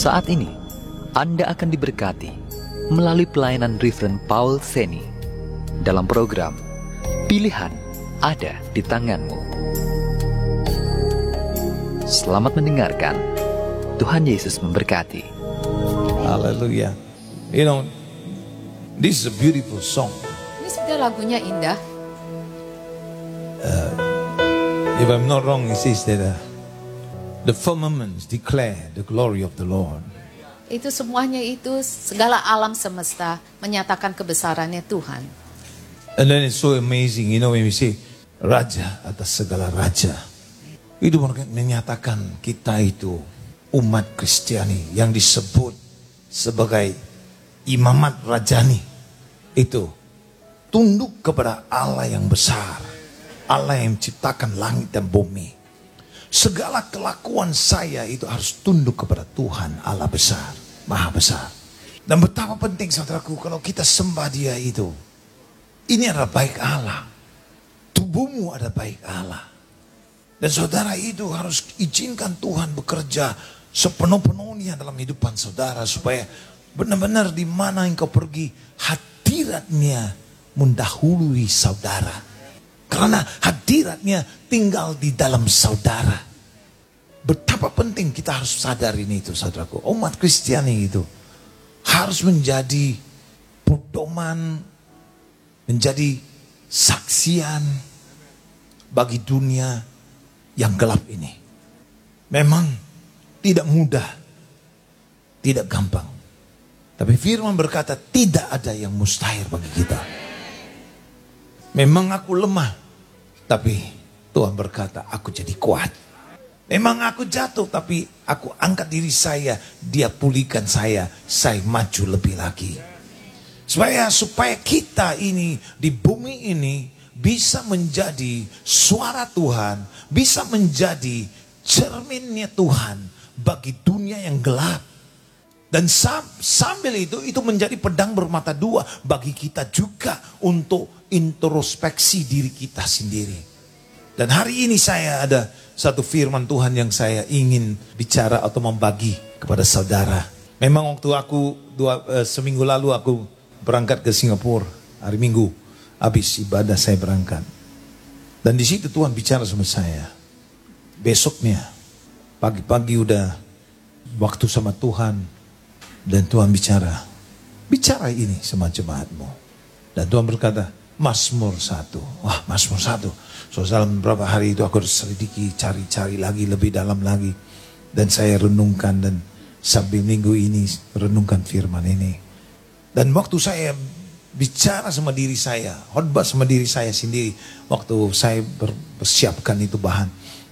Saat ini, Anda akan diberkati melalui pelayanan Reverend Paul Seni dalam program Pilihan Ada di Tanganmu. Selamat mendengarkan. Tuhan Yesus memberkati. Hallelujah. You know, this is a beautiful song. Ini sudah lagunya indah. If I'm not wrong, it says that the firmaments declare the glory of the Lord. Itu semuanya itu segala alam semesta menyatakan kebesarannya Tuhan. And then it's so amazing, you know, when we say Raja atas segala raja. Itu menyatakan kita itu umat Kristiani yang disebut sebagai imamat rajani. Itu tunduk kepada Allah yang besar, Allah yang menciptakan langit dan bumi. Segala kelakuan saya itu harus tunduk kepada Tuhan Allah besar, maha besar. Dan betapa penting saudaraku kalau kita sembah Dia itu. Ini adalah baik Allah. Tubuhmu ada baik Allah. Dan saudara itu harus izinkan Tuhan bekerja sepenuh-penuhnya dalam kehidupan saudara. Supaya benar-benar di mana engkau pergi, hadiratnya mendahului saudara. Karena hadiratnya tinggal di dalam saudara. Betapa penting kita harus sadar ini itu saudaraku. Umat Kristiani itu harus menjadi pedoman, menjadi saksian bagi dunia yang gelap ini. Memang tidak mudah, tidak gampang. Tapi firman berkata tidak ada yang mustahil bagi kita. Memang aku lemah, tapi Tuhan berkata aku jadi kuat. Memang aku jatuh, tapi aku angkat diri saya, Dia pulihkan saya maju lebih lagi. Supaya kita ini di bumi ini bisa menjadi suara Tuhan, bisa menjadi cerminnya Tuhan bagi dunia yang gelap. Dan sambil itu menjadi pedang bermata dua bagi kita juga untuk introspeksi diri kita sendiri. Dan hari ini saya ada satu firman Tuhan yang saya ingin bicara atau membagi kepada saudara. Memang waktu aku seminggu lalu aku berangkat ke Singapura hari Minggu, habis ibadah saya berangkat. Dan di situ Tuhan bicara sama saya. Besoknya pagi-pagi udah waktu sama Tuhan. Dan Tuhan bicara ini sama jemaatmu. Dan Tuhan berkata, Mazmur 1. Wah, Mazmur 1. So dalam beberapa hari itu aku harus selidiki, cari lagi, lebih dalam lagi. Dan saya renungkan dan sambil minggu ini renungkan firman ini. Dan waktu saya bicara sama diri saya, khotbah sama diri saya sendiri, waktu saya bersiapkan itu bahan,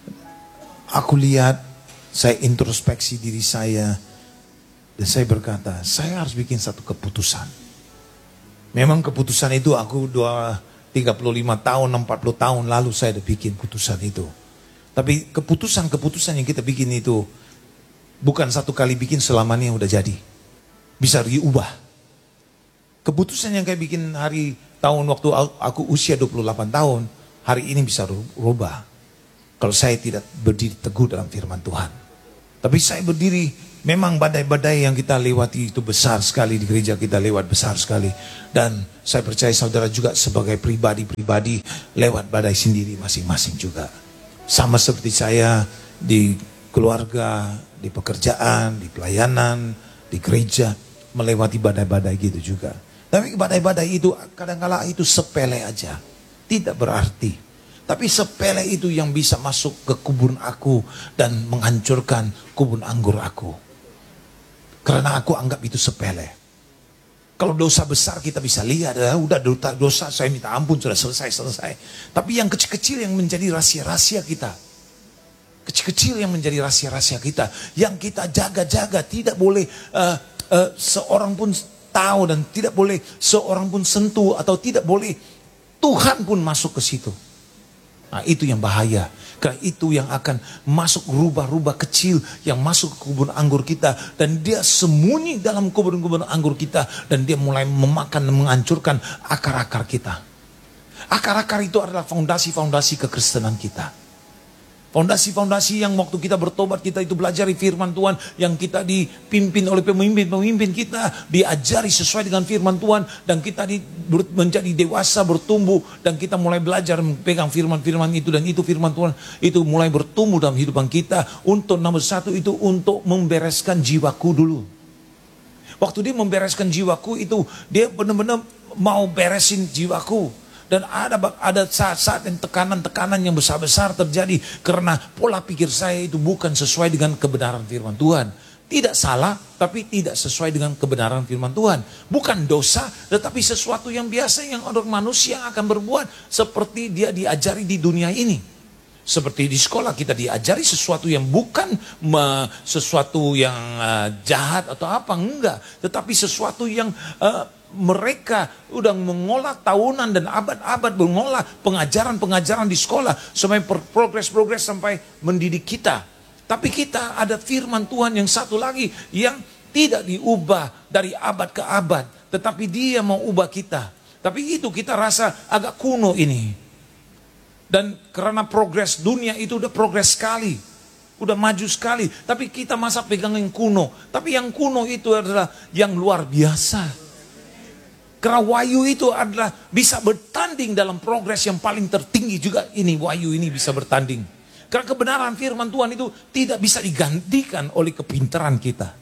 aku lihat, saya introspeksi diri saya. Dan saya berkata, saya harus bikin satu keputusan. Memang keputusan itu aku 35 tahun, 40 tahun lalu saya udah bikin keputusan itu. Tapi keputusan yang kita bikin itu bukan satu kali bikin selamanya udah jadi. Bisa diubah. Keputusan yang kayak bikin tahun waktu aku usia 28 tahun, hari ini bisa rubah. Kalau saya tidak berdiri teguh dalam firman Tuhan. Tapi saya berdiri. Memang badai-badai yang kita lewati itu besar sekali, di gereja kita lewat besar sekali. Dan saya percaya saudara juga sebagai pribadi-pribadi lewat badai sendiri masing-masing juga. Sama seperti saya di keluarga, di pekerjaan, di pelayanan, di gereja, melewati badai-badai gitu juga. Tapi badai-badai itu kadang-kala itu sepele aja, tidak berarti. Tapi sepele itu yang bisa masuk ke kebun aku dan menghancurkan kebun anggur aku. Karena aku anggap itu sepele. Kalau dosa besar kita bisa lihat, udah dosa saya minta ampun, sudah selesai. Tapi yang kecil-kecil yang menjadi rahasia-rahasia kita. Kecil-kecil yang menjadi rahasia-rahasia kita. Yang kita jaga-jaga, tidak boleh seorang pun tahu dan tidak boleh seorang pun sentuh atau tidak boleh Tuhan pun masuk ke situ. Nah, itu yang bahaya. Karena itu yang akan masuk rubah-rubah kecil yang masuk ke kebun anggur kita. Dan dia sembunyi dalam kebun-kebun anggur kita. Dan dia mulai memakan dan menghancurkan akar-akar kita. Akar-akar itu adalah fondasi-fondasi kekristenan kita. Fondasi-fondasi yang waktu kita bertobat, kita itu belajar firman Tuhan, yang kita dipimpin oleh pemimpin-pemimpin kita, diajari sesuai dengan firman Tuhan, dan kita menjadi dewasa, bertumbuh, dan kita mulai belajar pegang firman-firman itu, dan itu firman Tuhan itu mulai bertumbuh dalam hidupan kita. Untuk nomor satu itu untuk membereskan jiwaku dulu. Waktu dia membereskan jiwaku itu, dia benar-benar mau beresin jiwaku. Dan ada saat-saat yang tekanan-tekanan yang besar-besar terjadi karena pola pikir saya itu bukan sesuai dengan kebenaran firman Tuhan. Tidak salah, tapi tidak sesuai dengan kebenaran firman Tuhan. Bukan dosa, tetapi sesuatu yang biasa yang orang manusia akan berbuat seperti dia diajari di dunia ini. Seperti di sekolah kita diajari sesuatu yang bukan sesuatu yang jahat atau apa, enggak. Tetapi sesuatu yang mereka udah mengolah tahunan dan abad-abad mengolah pengajaran-pengajaran di sekolah sampai progres sampai mendidik kita. Tapi kita ada firman Tuhan yang satu lagi yang tidak diubah dari abad ke abad, tetapi dia mau ubah kita. Tapi itu kita rasa agak kuno ini. Dan karena progres dunia itu udah progres sekali, udah maju sekali, tapi kita masa pegang yang kuno. Tapi yang kuno itu adalah yang luar biasa. Karena wahyu itu adalah bisa bertanding dalam progres yang paling tertinggi juga. Ini wahyu ini bisa bertanding. Karena kebenaran firman Tuhan itu tidak bisa digantikan oleh kepintaran kita.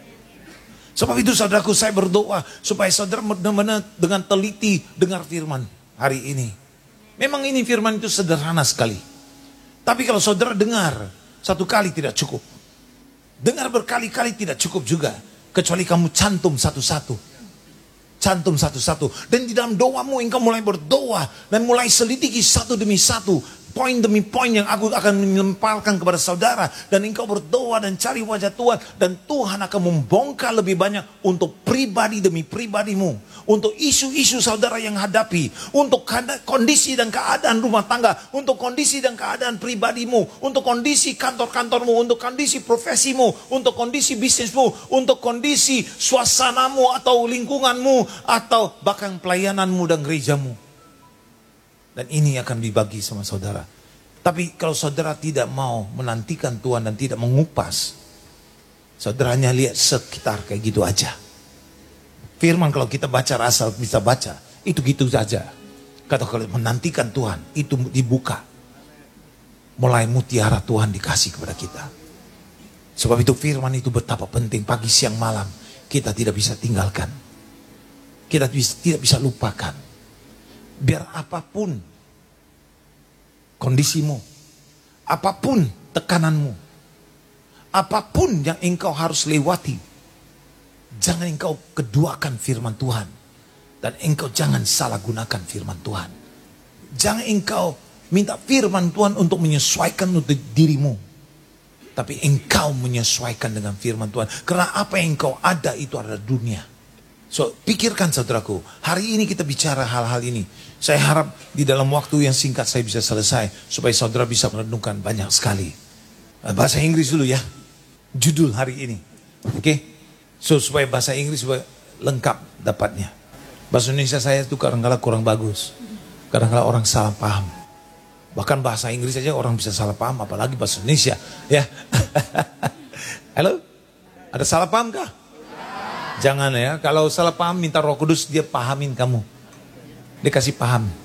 Sebab itu saudaraku, saya berdoa supaya saudara benar-benar dengan teliti dengar firman hari ini. Memang ini firman itu sederhana sekali. Tapi kalau saudara dengar satu kali tidak cukup. Dengar berkali-kali tidak cukup juga. Kecuali kamu cantum satu-satu. Cantum satu-satu. Dan di dalam doamu engkau mulai berdoa. Dan mulai selidiki satu demi satu. Poin demi poin yang aku akan melemparkan kepada saudara. Dan engkau berdoa dan cari wajah Tuhan. Dan Tuhan akan membongkar lebih banyak untuk pribadi demi pribadimu. Untuk isu-isu saudara yang hadapi. Untuk kondisi dan keadaan rumah tangga. Untuk kondisi dan keadaan pribadimu. Untuk kondisi kantor-kantormu. Untuk kondisi profesimu. Untuk kondisi bisnismu. Untuk kondisi suasanamu atau lingkunganmu. Atau bahkan pelayananmu dan gerejamu. Dan ini akan dibagi sama saudara. Tapi kalau saudara tidak mau menantikan Tuhan dan tidak mengupas, saudara hanya lihat sekitar kayak gitu aja. Firman kalau kita baca asal bisa baca, itu gitu saja. Kata kalau menantikan Tuhan, itu dibuka. Mulai mutiara Tuhan dikasih kepada kita. Sebab itu firman itu betapa penting pagi, siang, malam. Kita tidak bisa tinggalkan. Kita tidak bisa lupakan. Biar apapun kondisimu, apapun tekananmu, apapun yang engkau harus lewati, jangan engkau keduakan firman Tuhan. Dan engkau jangan salah gunakan firman Tuhan. Jangan engkau minta firman Tuhan untuk menyesuaikan untuk dirimu. Tapi engkau menyesuaikan dengan firman Tuhan. Karena apa yang engkau ada itu adalah dunia. So, pikirkan saudaraku, hari ini kita bicara hal-hal ini. Saya harap di dalam waktu yang singkat saya bisa selesai, supaya saudara bisa merenungkan banyak sekali. Bahasa Inggris dulu ya, judul hari ini. Oke? So, supaya bahasa Inggris supaya lengkap dapatnya. Bahasa Indonesia saya itu kadang-kadang kurang bagus. Kadang-kadang orang salah paham. Bahkan bahasa Inggris saja orang bisa salah paham, apalagi bahasa Indonesia. Ya. Halo? Ada salah paham kah? Jangan ya, kalau salah paham minta Roh Kudus dia pahamin kamu. Dia kasih paham.